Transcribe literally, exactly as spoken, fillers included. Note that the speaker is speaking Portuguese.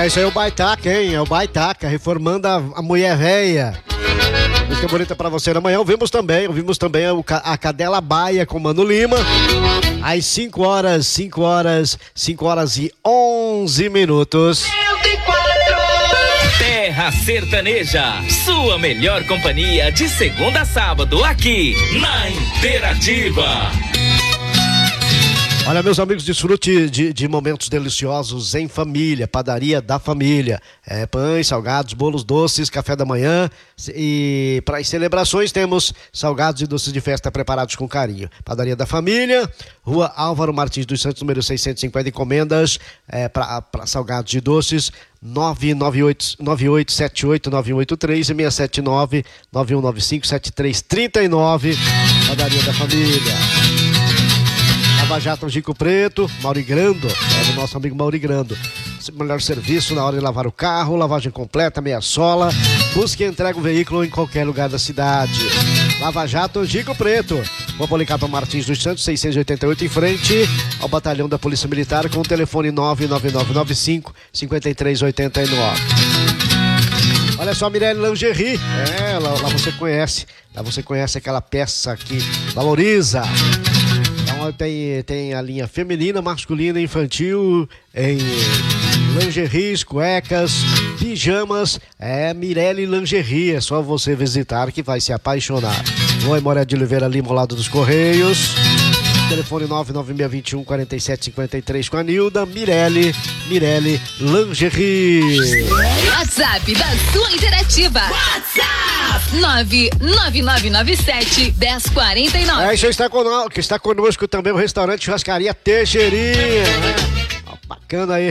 É, isso aí é o Baitaca, hein? É o Baitaca, reformando a, a mulher véia. Música bonita pra você. Amanhã ouvimos também, ouvimos também a, a Cadela Baia com Mano Lima. Às cinco horas, cinco horas, cinco horas e onze minutos. Terra Sertaneja, sua melhor companhia de segunda a sábado aqui na Interativa. Olha, meus amigos, desfrute de, de momentos deliciosos em família, padaria da família. É, pães, salgados, bolos doces, café da manhã. E para as celebrações temos salgados e doces de festa preparados com carinho. Padaria da família, Rua Álvaro Martins dos Santos, número seiscentos e cinquenta, encomendas é, para salgados e doces. nove nove oito nove oito sete oito nove um oito três e seis sete nove nove um nove cinco sete três três nove. Padaria da família. Lava Jato Angico Preto, Maurigrando, é do nosso amigo Maurigrando. Melhor serviço na hora de lavar o carro, lavagem completa, meia sola. Busque e entrega o veículo em qualquer lugar da cidade. Lava Jato Angico Preto, Rua Policarpo Martins dos Santos, seiscentos e oitenta e oito, em frente ao batalhão da Polícia Militar, com o telefone nove nove nove nove cinco cinco três oito nove. Olha só, Mirelle Lingerie, é, lá, lá você conhece, lá você conhece aquela peça que valoriza. Tem, tem a linha feminina, masculina, infantil, em lingeries, cuecas, pijamas. É Mirelle Lingerie, é só você visitar que vai se apaixonar. Rua Moreira de Oliveira Lima, ao lado dos Correios. Telefone nove nove seis dois um quatro sete cinco três com a Nilda. Mirelle, Mirelle Lingerie. WhatsApp da sua Interativa. WhatsApp nove nove nove nove sete um zero quatro nove. É, isso está conosco, está conosco também o restaurante Churrascaria Teixeirinha, né? Bacana aí.